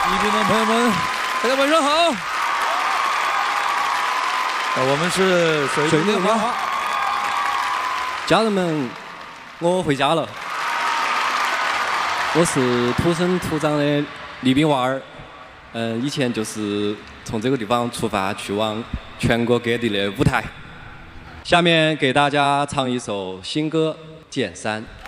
宜宾的朋友们，大家晚上好。我们是水木年华。 家人们，我回家了。我是土生土长的宜宾娃儿。以前就是从这个地方出发去往全国各地的舞台。下面给大家唱一首新歌《剑山》。